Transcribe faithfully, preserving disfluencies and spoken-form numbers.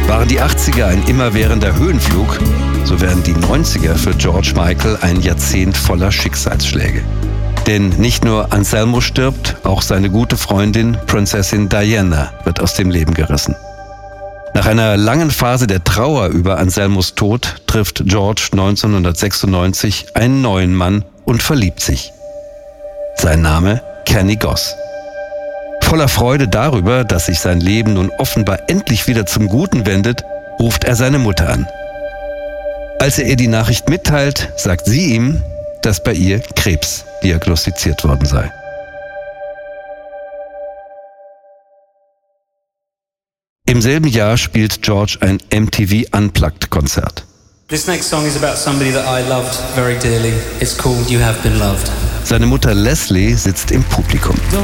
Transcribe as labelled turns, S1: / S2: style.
S1: Waren die achtziger ein immerwährender Höhenflug, so werden die neunziger für George Michael ein Jahrzehnt voller Schicksalsschläge. Denn nicht nur Anselmo stirbt, auch seine gute Freundin Prinzessin Diana wird aus dem Leben gerissen. Nach einer langen Phase der Trauer über Anselmos Tod trifft George neunzehnhundertsechsundneunzig einen neuen Mann und verliebt sich. Sein Name Kenny Goss. Voller Freude darüber, dass sich sein Leben nun offenbar endlich wieder zum Guten wendet, ruft er seine Mutter an. Als er ihr die Nachricht mitteilt, sagt sie ihm, dass bei ihr Krebs diagnostiziert worden sei. Im selben Jahr spielt George ein M T V Unplugged-Konzert.
S2: This next song is about somebody that I loved very dearly. It's called You Have Been Loved.
S1: Seine Mutter Leslie sitzt im Publikum.
S2: Don't